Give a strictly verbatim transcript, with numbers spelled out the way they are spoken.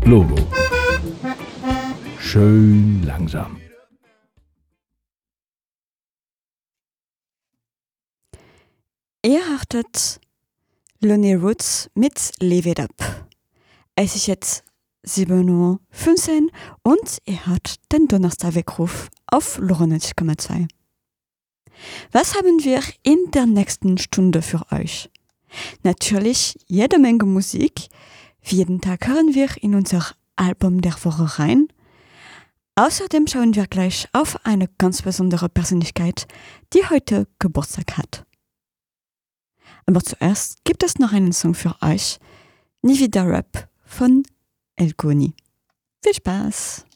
Logo. Schön langsam. Ihr hörtet Lonely Roots mit Live It Up. Es ist jetzt sieben Uhr fünfzehn und ihr hört den Donnerstag-Weckruf auf neunundneunzig Komma zwei. Was haben wir in der nächsten Stunde für euch? Natürlich jede Menge Musik. Wie jeden Tag hören wir in unser Album der Woche rein. Außerdem schauen wir gleich auf eine ganz besondere Persönlichkeit, die heute Geburtstag hat. Aber zuerst gibt es noch einen Song für euch. Nie wieder Rap von El Goni. Viel Spaß!